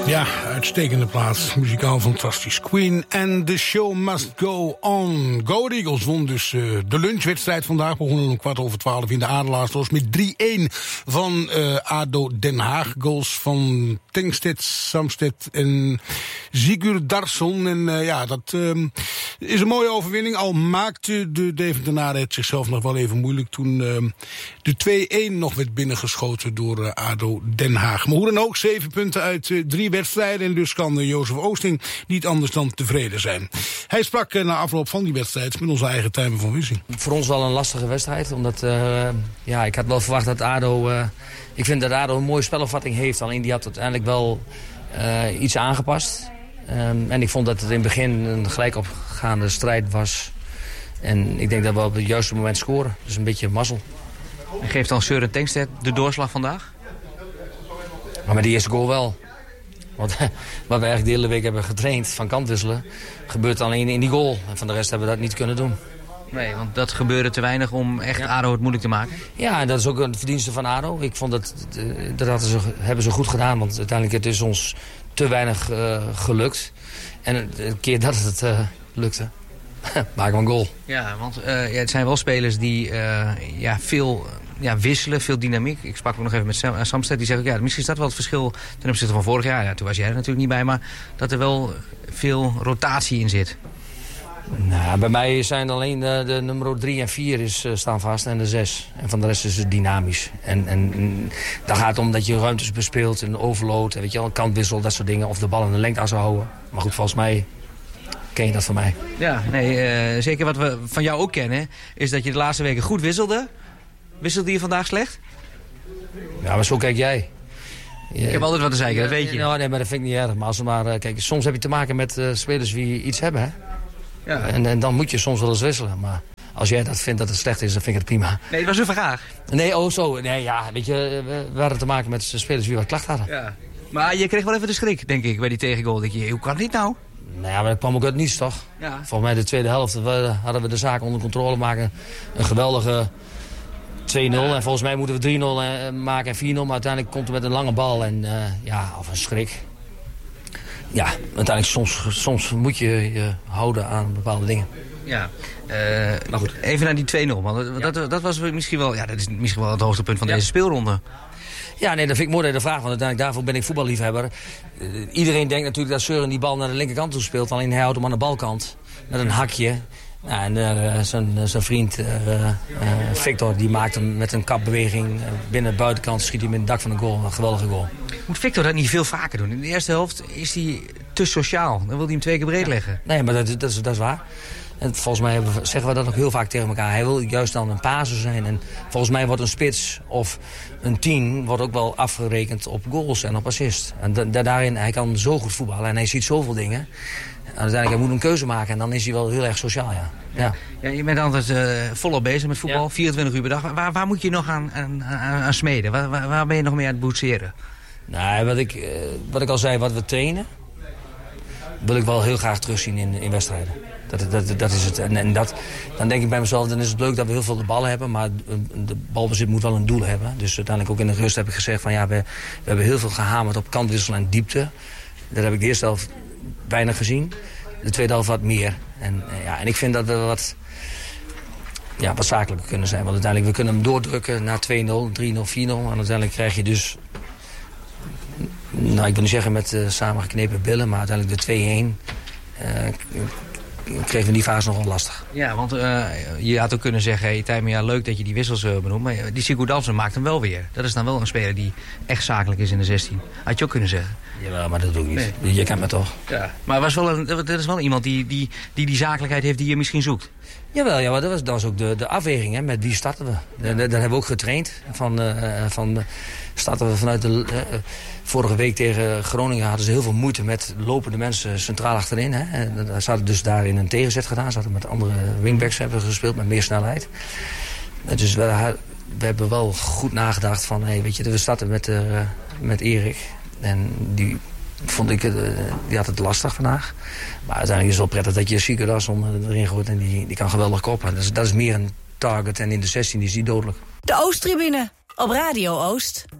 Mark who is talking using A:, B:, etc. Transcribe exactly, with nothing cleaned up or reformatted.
A: Ja, uitstekende plaats. Muzikaal fantastisch. Queen and the show must go on. Go Eagles won dus uh, de lunchwedstrijd vandaag. Begonnen om kwart over twaalf in de Adelaarsloos met drie een van uh, A D O Den Haag. Goals van Tengstedt, Samstedt en Sigurdarsson. En uh, ja, dat uh, is een mooie overwinning. Al maakte de Deventenaren het zichzelf nog wel even moeilijk toen uh, de twee een nog werd binnengeschoten door uh, A D O Den Haag. Maar hoe dan ook, zeven punten uit uh, drie wedstrijden. En dus kan uh, Jozef Oosting niet anders dan tevreden zijn. Hij sprak uh, na afloop van die wedstrijd met onze eigen Tijmen van Wissing.
B: Voor ons wel een lastige wedstrijd. Omdat uh, ja, ik had wel verwacht dat A D O... Uh, ik vind dat A D O een mooie spelopvatting heeft. Alleen die had uiteindelijk wel uh, iets aangepast. Um, en ik vond dat het in het begin een gelijk opgaande strijd was. En ik denk dat we op het juiste moment scoren. Dus een beetje mazzel.
C: En geeft dan Søren Tengstedt de doorslag vandaag?
B: Maar met die eerste goal wel. Want wat we eigenlijk de hele week hebben getraind van kantwisselen, gebeurt alleen in die goal. En van de rest hebben we dat niet kunnen doen.
C: Nee, want dat gebeurde te weinig om echt A D O het moeilijk te maken.
B: Ja, en dat is ook een verdienste van A D O. Ik vond dat, dat hadden ze, hebben ze goed gedaan. Want uiteindelijk het is ons te weinig uh, gelukt. En de keer dat het uh, lukte, maken we een goal.
C: Ja, want uh, ja, het zijn wel spelers die uh, ja, veel ja, wisselen, veel dynamiek. Ik sprak ook nog even met Sam, Samstedt. Die zegt ook, ja, misschien is dat wel het verschil ten opzichte van vorig jaar. Ja, toen was jij er natuurlijk niet bij, maar dat er wel veel rotatie in zit.
B: Nou, bij mij zijn alleen de, de nummer drie en vier is, uh, staan vast en de zes. En van de rest is het dynamisch. En, en, en dan gaat het om dat je ruimtes bespeelt en overload, weet je wel, kantwissel, dat soort dingen. Of de bal in de lengte aan zou houden. Maar goed, volgens mij ken je dat van mij.
C: Ja, nee, uh, zeker wat we van jou ook kennen, is dat je de laatste weken goed wisselde. Wisselde je vandaag slecht?
B: Ja, maar zo kijk jij.
C: Je, ik heb altijd wat te zeggen, dat weet je.
B: Nou, nee, maar dat vind ik niet erg. Maar, als we maar uh, kijk, soms heb je te maken met uh, spelers die iets hebben, hè? Ja. En, en dan moet je soms wel eens wisselen. Maar als jij dat vindt dat het slecht is, dan vind ik het prima.
C: Nee, het was een vraag.
B: Nee, oh zo. Nee, ja, weet je, we, we hadden te maken met spelers die wat klacht hadden.
C: Ja. Maar je kreeg wel even de schrik, denk ik, bij die tegengoal. Denk je, hoe kan dit nou?
B: Nou ja, maar dat kwam ook uit niets, toch? Ja. Volgens mij de tweede helft we, hadden we de zaak onder controle maken. Een geweldige twee nul. Ja. En volgens mij moeten we drie nul maken en vier nul. Maar uiteindelijk komt er met een lange bal. En uh, ja, of een schrik. Ja, uiteindelijk soms, soms moet je je houden aan bepaalde dingen.
C: Ja, uh, maar goed, even naar die twee nul. Want ja. dat, dat was misschien wel, ja, dat is misschien wel het hoogtepunt van ja. deze speelronde.
B: Ja, nee, dat vind ik mooi dat je de vraag. Want uiteindelijk daarvoor ben ik voetballiefhebber. Uh, iedereen denkt natuurlijk dat Søren die bal naar de linkerkant toe speelt. Alleen hij houdt hem aan de balkant. Met een hakje. Nou, en uh, zijn, zijn vriend uh, uh, Victor die maakt hem met een kapbeweging binnen de buitenkant. Schiet hij met het dak van de goal. Een geweldige goal.
C: Moet Victor dat niet veel vaker doen? In de eerste helft is hij te sociaal. Dan wil hij hem twee keer breed leggen.
B: Ja. Nee, maar dat, dat, is, dat is waar. En volgens mij hebben we, zeggen we dat ook heel vaak tegen elkaar. Hij wil juist dan een paser zijn. En volgens mij wordt een spits of een tien wordt ook wel afgerekend op goals en op assist. En da, da, daarin, hij kan zo goed voetballen en hij ziet zoveel dingen. En uiteindelijk hij moet een keuze maken en dan is hij wel heel erg sociaal, ja. Ja.
C: Ja, je bent altijd uh, volop bezig met voetbal, ja. vierentwintig uur per dag. Waar, waar moet je nog aan, aan, aan, aan smeden? Waar, waar, waar ben je nog mee aan het boetseren?
B: Nou, wat ik, uh, wat ik al zei, wat we trainen, wil ik wel heel graag terugzien in, in wedstrijden. Dat, dat, dat is het. En, en dat, dan denk ik bij mezelf, dan is het leuk dat we heel veel de ballen hebben, maar de balbezit moet wel een doel hebben. Dus uiteindelijk ook in de rust heb ik gezegd van ja, we, we hebben heel veel gehamerd op kantwissel en diepte. Dat heb ik de eerste helft weinig gezien. De tweede helft wat meer. En, ja, en ik vind dat we wat, ja, wat zakelijker kunnen zijn. Want uiteindelijk, we kunnen hem doordrukken naar twee nul, drie nul, vier nul. En uiteindelijk krijg je dus, nou ik wil niet zeggen met uh, samengeknepen billen, maar uiteindelijk de twee een. Uh, kregen we die fase nog wel lastig.
C: Ja, want uh, je had ook kunnen zeggen, hey, Tijmen, ja, leuk dat je die wissels uh, benoemt, maar die Sigurdarsson maakt hem wel weer. Dat is dan wel een speler die echt zakelijk is in de zestien. Had je ook kunnen zeggen.
B: Ja, maar dat doe ik niet. Nee. Je kent me toch.
C: Ja. Maar was wel een, dat is wel iemand die die, die die zakelijkheid heeft die je misschien zoekt.
B: Jawel, ja, maar dat was, dat was ook de, de afweging. Hè, met wie starten we? Ja. Daar, daar hebben we ook getraind. Van, uh, van, uh, starten we vanuit de... Uh, vorige week tegen Groningen hadden ze heel veel moeite met lopende mensen centraal achterin. Hè. En ze hadden dus daarin een tegenzet gedaan. Ze hadden met andere wingbacks hebben gespeeld met meer snelheid. Dus we, we hebben wel goed nagedacht van... Hey, weet je, we starten met, uh, met Erik. En die vond ik, uh, die had het lastig vandaag. Maar uiteindelijk is het wel prettig dat je Sigurdarsson erin gooit. En die, die kan geweldig koppen. Dus dat is meer een target. En in de zestien is die dodelijk.
D: De Oosttribune op Radio Oost.